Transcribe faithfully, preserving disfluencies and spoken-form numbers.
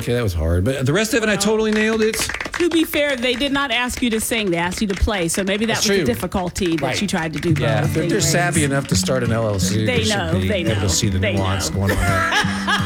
Okay, that was hard. But the rest of it, I totally nailed it. To be fair, they did not ask you to sing. They asked you to play. So maybe that That's was true. the difficulty that Right. you tried to do both. Yeah. They're, they're savvy enough to start an L L C. They should know, be they able know, to see the they nuance know. going on there.